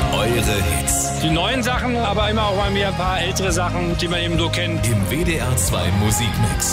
Eure Hits. Die neuen Sachen, aber immer auch mal wieder ein paar ältere Sachen, die man eben so kennt. Im WDR 2 Musikmix.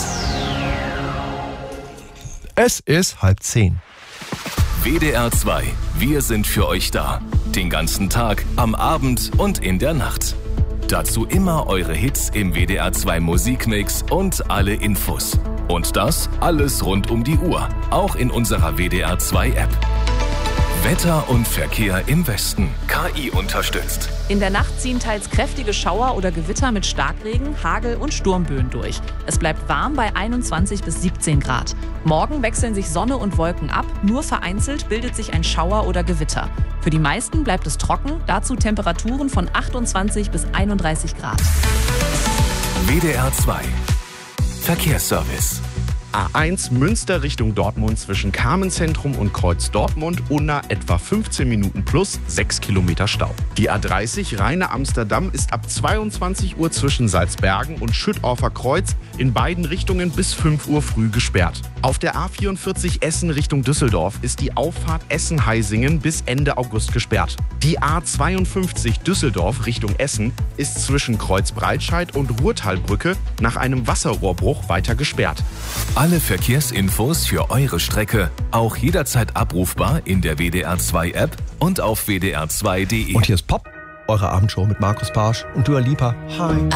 Es ist 9:30. WDR 2. Wir sind für euch da. Den ganzen Tag, am Abend und in der Nacht. Dazu immer eure Hits im WDR 2 Musikmix und alle Infos. Und das alles rund um die Uhr. Auch in unserer WDR 2 App. Wetter und Verkehr im Westen. KI unterstützt. In der Nacht ziehen teils kräftige Schauer oder Gewitter mit Starkregen, Hagel und Sturmböen durch. Es bleibt warm bei 21 bis 17 Grad. Morgen wechseln sich Sonne und Wolken ab, nur vereinzelt bildet sich ein Schauer oder Gewitter. Für die meisten bleibt es trocken, dazu Temperaturen von 28 bis 31 Grad. WDR 2. Verkehrsservice. A1 Münster Richtung Dortmund zwischen Carmenzentrum und Kreuz Dortmund, Unna etwa 15 Minuten plus 6 Kilometer Stau. Die A30 Rheine-Amsterdam ist ab 22 Uhr zwischen Salzbergen und Schüttorfer Kreuz in beiden Richtungen bis 5 Uhr früh gesperrt. Auf der A44 Essen Richtung Düsseldorf ist die Auffahrt Essen-Heisingen bis Ende August gesperrt. Die A52 Düsseldorf Richtung Essen ist zwischen Kreuz Breitscheid und Ruhrtalbrücke nach einem Wasserrohrbruch weiter gesperrt. Alle Verkehrsinfos für eure Strecke auch jederzeit abrufbar in der WDR 2 App und auf wdr2.de. Und hier ist Pop, eure Abendshow mit Markus Barsch und Dua Lipa. Hi.